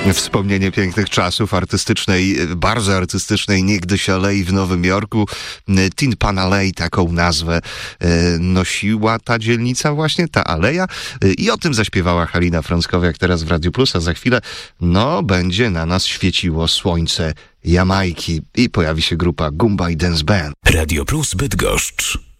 Wspomnienie pięknych czasów artystycznej, bardzo artystycznej niegdyś alei w Nowym Jorku. Tin Pan Alley, taką nazwę nosiła ta dzielnica właśnie, ta aleja. I o tym zaśpiewała Halina Frąckowiak teraz w Radiu Plus, a za chwilę będzie na nas świeciło słońce Jamajki i pojawi się grupa Goomba i Dance Band. Radio Plus Bydgoszcz.